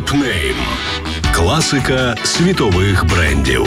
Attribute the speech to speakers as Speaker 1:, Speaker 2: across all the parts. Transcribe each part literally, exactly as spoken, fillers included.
Speaker 1: Топ-нейм. Класика світових брендів.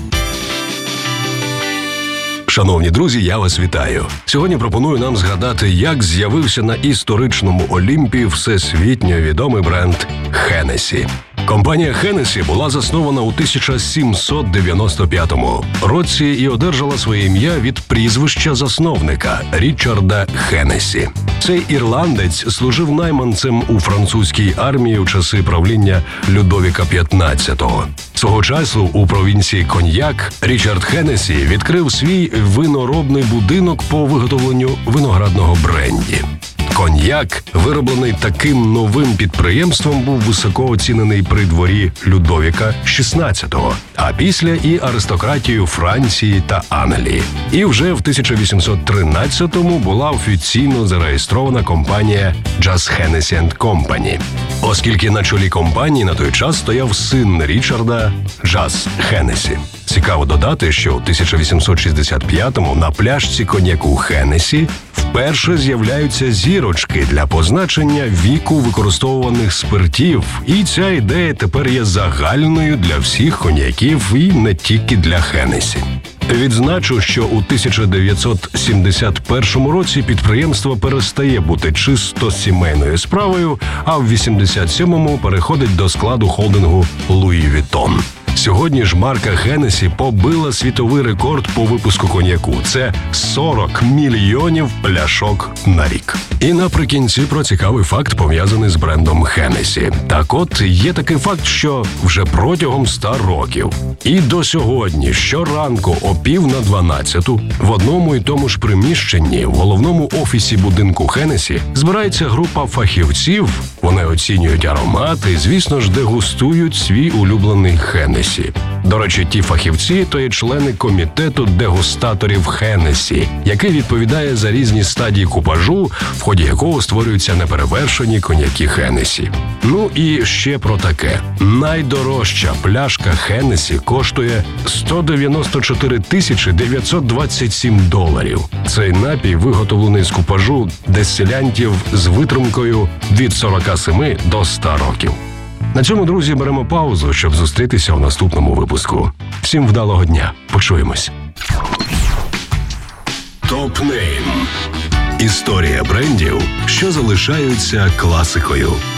Speaker 1: Шановні друзі, я вас вітаю. Сьогодні пропоную нам згадати, як з'явився на історичному Олімпі всесвітньо відомий бренд Hennessy. Компанія Hennessy була заснована у тисяча сімсот дев'яносто п'ятому році і одержала своє ім'я від прізвища засновника Річарда Хеннесі. Цей ірландець служив найманцем у французькій армії у часи правління Людовіка п'ятнадцятого. Свого часу у провінції Коньяк Річард Хеннесі відкрив свій виноробний будинок по виготовленню виноградного бренді. Коньяк, вироблений таким новим підприємством, був високо оцінений при дворі Людовіка шістнадцятого, а після і аристократією Франції та Англії. І вже в тисяча вісімсот тринадцятому була офіційно зареєстрована компанія Just Hennessy енд Company. Оскільки на чолі компанії на той час стояв син Річарда Just Hennessy. Цікаво додати, що у тисяча вісімсот шістдесят п'ятому на пляшці коньяку Хеннесі вперше з'являються зірочки для позначення віку використовуваних спиртів. І ця ідея тепер є загальною для всіх коньяків і не тільки для Хеннесі. Відзначу, що у тисяча дев'ятсот сімдесят першому році підприємство перестає бути чисто сімейною справою, а в вісімдесят сьомому переходить до складу холдингу Луї Вітон. Сьогодні ж марка Hennessy побила світовий рекорд по випуску коньяку. Це сорок мільйонів пляшок на рік. І наприкінці про цікавий факт, пов'язаний з брендом Hennessy. Так от, є такий факт, що вже протягом ста років і до сьогодні щоранку о пів на дванадцяту в одному і тому ж приміщенні в головному офісі будинку Hennessy збирається група фахівців, вони оцінюють аромати і, звісно ж, дегустують свій улюблений Hennessy. До речі, ті фахівці – то є члени комітету дегустаторів Hennessy, який відповідає за різні стадії купажу, в ході якого створюються неперевершені коньяки Hennessy. Ну і ще про таке. Найдорожча пляшка Hennessy коштує сто дев'яносто чотири тисячі дев'ятсот двадцять сім доларів. Цей напій виготовлений з купажу дестилянтів з витримкою від сорока семи до ста років. На цьому, друзі, беремо паузу, щоб зустрітися в наступному випуску. Всім вдалого дня. Почуємось. Топ-нейм. Історія брендів, що залишаються класикою.